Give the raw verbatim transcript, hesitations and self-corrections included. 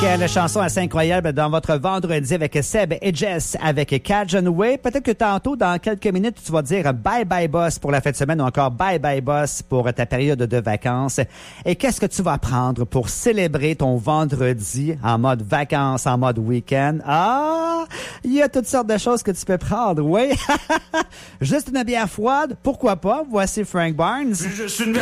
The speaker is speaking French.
Quelle chanson assez incroyable dans votre vendredi avec Seb et Jess avec Cajun Way. Peut-être que tantôt, dans quelques minutes, tu vas dire bye bye boss pour la fin de semaine ou encore bye bye boss pour ta période de vacances. Et qu'est-ce que tu vas prendre pour célébrer ton vendredi en mode vacances, en mode week-end? Ah, il y a toutes sortes de choses que tu peux prendre, oui. Juste une bière froide, pourquoi pas? Voici Frank Barnes. Juste une